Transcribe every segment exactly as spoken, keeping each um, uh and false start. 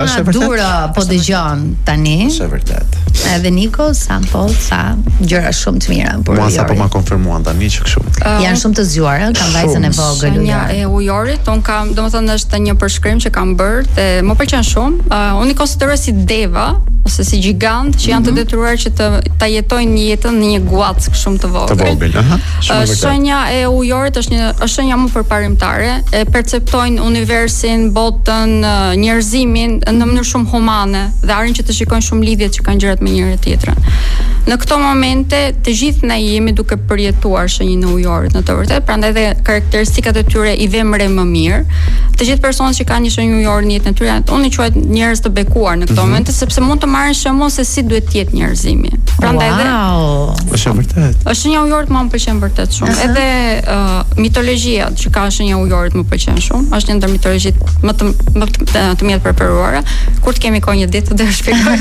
Persona dura po dëgjon tani. Është e vërtet. Edhe Niko sa po sa gjëra shumë të mira për Mua sa po ma konfirmuan tani që kështu. Uh, Janë shumë të zgjuar, kanë vajzën e vogël. Shenja e ujorit, un kam, domethënë është një përshkrim që kam bërë dhe më pëlqen shumë. Uh, unë i konsideroj si deva ose si gjigant që janë mm -hmm. të detyruar që të ta jetojnë jetën në një guac shumë të vogël. Të vogël, aha. Uh, shenja e ujorit është një është shenja më përparimtare, e perceptojnë universin, botën, njerëzimin në mënyrë shumë humane dhe arrin që të shikojnë shumë lidhjet që kanë gjërat me njëri tjetrën. Në këto momente të gjithë ne jemi duke përjetuar shenjën e ujorit në të vërtetë, prandaj dhe karakteristikat e tyre i vëmë re më mirë. Të gjithë personat që kanë një shenjë ujori në jetën e tyre, unë i quaj njerëz të bekuar në këto mm -hmm. momente sepse mund të marrin shembull se si duhet të jetë njerëzimi. Prandaj dhe wow. Është vërtet. Është shenja e ujorit më pëlqen vërtet shumë. Uh -huh. Edhe uh, mitologjia që ka shenja e ujorit më pëlqen shumë. Është një ndër mitologjitë më të më të, të mirë preferuara. Kur të kemi kohë një ditë të shpjegoj.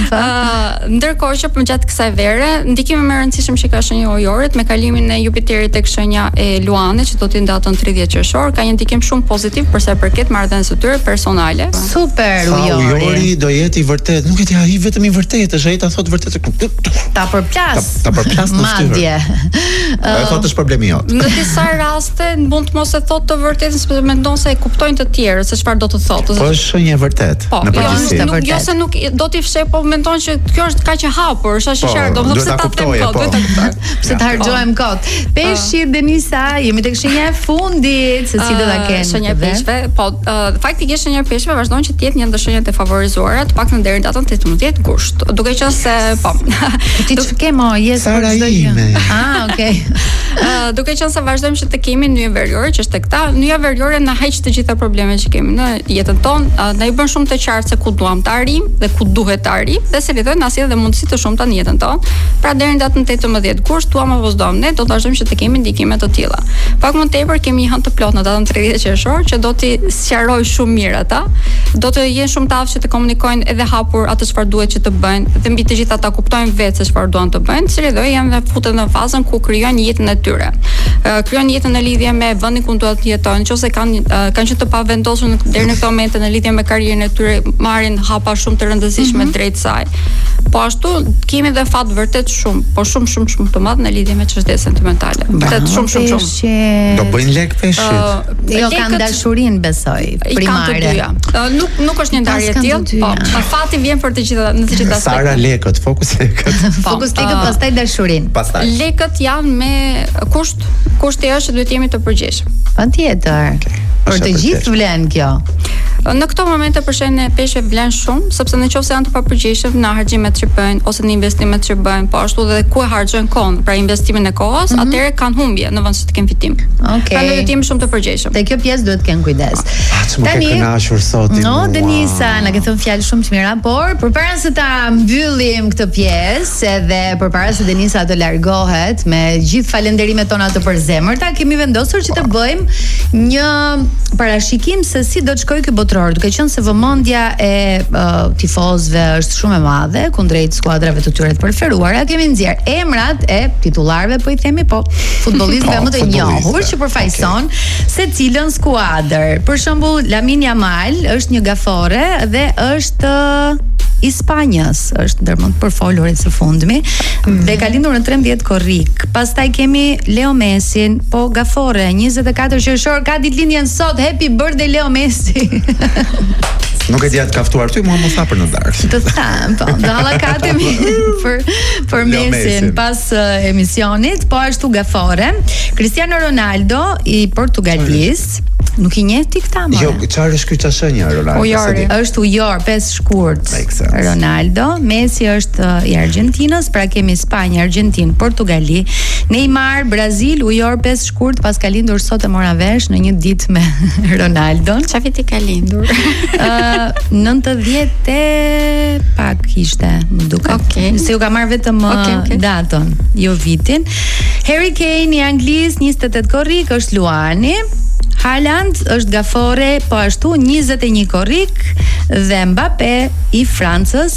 uh, ndërkohë që gjatë kësaj vere, ndikimi më i rëndësishëm që ka shenja e ujorit me kalimin e Jupiterit tek shenja e Luanit, që do të datën tridhjetë qershor, ka një ndikim shumë pozitiv për sa i përket marrëdhënies së tyre personale. Super ujori. Ujori do jetë i vërtet, nuk e di ai vetëm i vërtet, është ai ta thotë vërtet. Ta përplas. Ta, ta përplas në shtyrë. Madje. Ai thotë është problemi jot. Në disa raste mund të mos e thotë të vërtetën sepse mendon se e kuptojnë të tjerë se çfarë do të thotë. Po është shenjë e vërtet. Po, në përgjithësi. Jo, nuk, jo se nuk do t'i fshej, po mendon që kjo është kaq e hapur, është ashtu, do të thotë se ta them kot, duhet ta kuptoj. Pse të harxojmë kot. Peshi Denisa, jemi tek shenja e fundit, se si do ta kenë. Shenja e peshqve, po faktikisht shenja e peshqve vazhdon që të jetë një ndër shenjat e favorizuara, të paktën deri në datën tetëmbëdhjetë gusht. Duke qenë se po. Ti ç'ke mo, jes për çdo gjë. Ah, okay. Uh, duke qenë se vazhdojmë që të kemi nyje veriore që është tek ta, nyja veriore na heq të gjitha problemet që kemi në jetën tonë, uh, na i bën shumë të qartë se ku duam të arrijm dhe ku duhet të arrijm dhe se fitojnë na sjell dhe mundësi të shumta në jetën tonë. Pra deri në datën tetëmbëdhjetë gusht, duam apo s'duam, ne do të vazhdojmë që të kemi ndikime të tilla. Pak më tepër kemi një hënë të plot në datën tridhjetë qershor që do t'i sqaroj shumë mirë ata. Do të jenë shumë të aftë që të komunikojnë edhe hapur atë çfarë duhet që të bëjnë dhe mbi të gjitha ta kuptojnë vetë se çfarë duan të bëjnë, si do janë dhe futen në fazën ku krijojnë jetën e tyre. Uh, krijojnë jetën në lidhje me vendin ku duhet të jetojnë, nëse kanë uh, kanë qenë të pavendosur deri në këtë moment në lidhje me karrierën e tyre, marrin hapa shumë të rëndësishme mm -hmm. drejt saj. Po ashtu kemi dhe fat vërtet shumë, po shumë shumë shumë të madh në lidhje me çështje sentimentale. Vërtet shumë shumë shumë. Do bëjnë lek peshqit. Uh, jo kanë dashurinë besoj, primare. Uh, nuk nuk është një ndarje e tillë, po fati vjen për të gjitha në të gjitha aspektet. Sara lekët, fokus lekët. Fokus lekët, pastaj dashurinë. Pastaj. Lekët janë me kusht, kushti është që duhet jemi të përgjegjshëm. Patjetër. Për të gjithë vlen kjo. Në këto momente për shenjën e peshqve vlen shumë, sepse nëse janë të papërgjegjshëm në harximet që bëjnë ose në investimet që bëjnë, po ashtu dhe ku e harxojnë kohën, pra investimin e kohës, mm -hmm. atëherë kanë humbje në vend se të kenë fitim. Okej. Pra ne duhet të jemi shumë të përgjegjshëm. Te kjo pjesë duhet të kenë kujdes. Tani, më ke kënaqur sot. No, Denisa, na ke thënë fjalë shumë të mira, por përpara se ta mbyllim këtë pjesë, edhe përpara se Denisa të largohet me gjithë falënderimet tona të përzemërta, kemi vendosur që të bëjmë një parashikim se si do të shkojë ky botror, duke qenë se vëmendja e uh, tifozëve është shumë e madhe kundrejt skuadrave të tyre të preferuara. Kemi nxjerr emrat e titullarëve, po i themi po, futbollistëve më të njohur që përfaqëson okay. secilën skuadër. Për shembull, Lamine Yamal është një gafore dhe është i Spanjës, është ndër më të përfolurit së fundmi mm. dhe ka lindur në trembëdhjetë korrik. Pastaj kemi Leo Messin, po gafore, njëzet e katër qershor ka ditëlindjen sot. Happy birthday Leo Messi. Nuk e di atë kaftuar ty, mua mos tha për në darkë. Të tham, po, do hallakatemi për për Messin pas uh, emisionit, po ashtu gafore. Cristiano Ronaldo i Portugalisë. Nuk i njeh ti këta më. Jo, çfarë është ky çashenja Ronaldo? Ujori. Është ujor, pesë shkurt. Ronaldo, Messi është uh, i Argjentinës, pra kemi Spanjë, Argjentinë, Portugali, Neymar, Brazil, ujor pesë shkurt, pas ka lindur sot e mora vesh në një ditë me Ronaldon. Çfarë viti ka lindur? uh, nëntëdhjetë pak ishte, më duket. Okay. Se ju ka marrë vetëm okay, okay. datën, jo vitin. Harry Kane i Anglisë, njëzet e tetë korrik, është Luani. Haaland është gafore, po ashtu njëzet e një korrik, dhe Mbappé i Francës,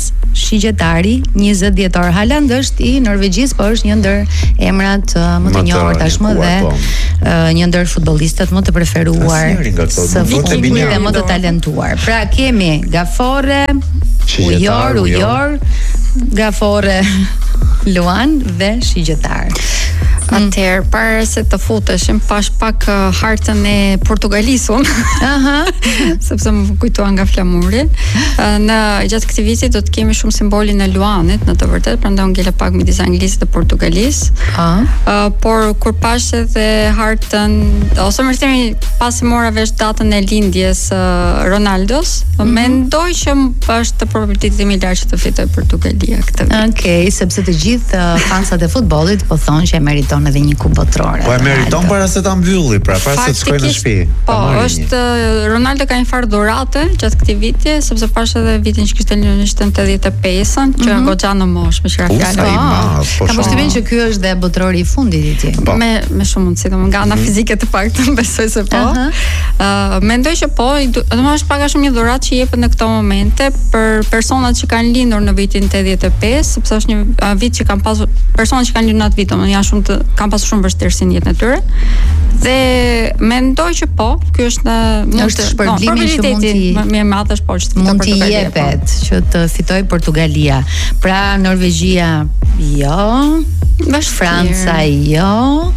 shigjetari, njëzet dhjetor. Haaland është i Norvegjisë, por është një ndër emrat uh, më të njohur tashmë dhe uh, një ndër futbollistët më të preferuar së futbollit dhe më të talentuar. Pra kemi Gafore, Ujor, Ujor, Gafore, Luan dhe shigjetar. Atëherë, para se të futeshim, pash pak uh, hartën e Portugalisun. Aha, sepse më kujtoa nga flamuri. Uh, në gjatë këtij viti do të kemi shumë simbolin e Luanit, në të vërtetë, prandaj unë ngela pak midis Anglisë dhe Portugalisë. Ah. Uh, por kur pash edhe hartën, ose më themi pasi mora vesh datën e lindjes uh, Ronaldos, mm-hmm. mendoj që është probabiliteti më i lartë që të fitojë Portugalia këtë vit. Okej, okay, sepse të gjithë uh, fansat e futbollit po thonë që e meriton edhe një kupë botërore. Po e meriton para se ta mbylli, pra para se të shkojë në shtëpi. Po, është Ronaldo ka një farë dhurate gjatë këtij viti, sepse pash edhe vitin që kishte lënë në tetëdhjetë e pesën, që mm-hmm. goxha në moshë, me qira fjalë. Ka përshtypjen që ky është dhe botërori i fundit i tij. Me me shumë mundësi, domethënë nga ana mm-hmm. fizike të paktën besoj se po. Ë, uh-huh. uh, mendoj që po, domethënë është pak a shumë një dhuratë që jepet në këto momente për personat që kanë lindur në vitin tetëdhjetë e pesë, sepse është një uh, vit që kanë pasur personat që kanë lindur në atë vit, domethënë janë shumë të kanë pasur shumë vështirësi në jetën e tyre. Dhe mendoj që po, ky është në mund është shpërblimi që mund të më i madh është po që mund të jepet po. Që të fitoj Portugalia. Pra Norvegjia jo, bash Franca jo.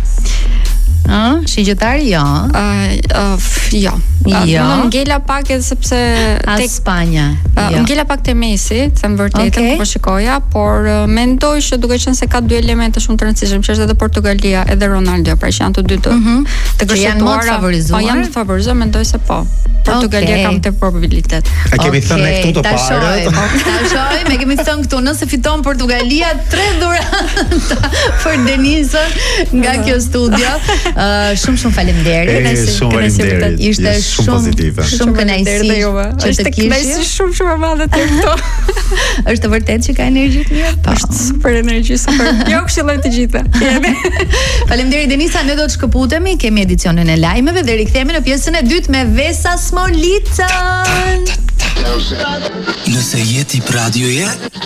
Ëh, shigjetari jo. Ëh, uh, jo. Jo. Unë ngela pak edhe sepse tek Spanja. Uh, jo. Ngela pak te Messi, them vërtetën, okay. Po shikoja, por uh, mendoj që duke qenë se ka dy elemente shumë të rëndësishëm, që është edhe Portugalia edhe Ronaldo, pra që janë të dy të mm-hmm. të gështuara. Po janë të favorizuar, mendoj se po. Portugalia okay. Kam të probabilitet. A kemi okay. Thënë ne këtu të parë. Ta shohim, e kemi thënë këtu, nëse fiton Portugalia tre dhurata për Denisën nga kjo studio. Uh, shumë shumë faleminderit. Shumë faleminderit. Ishte shumë pozitive. Shumë kënaqësi që të kishim. Është shumë shumë e madhe te këto. Është vërtet që ka energji të mirë? Po, është super energji, super. Jo këshilloj të gjitha. Faleminderit Denisa, ne do të shkëputemi, kemi edicionin e lajmeve dhe rikthehemi në pjesën e dytë me Vesa Smolitën. Nëse jeti për radioje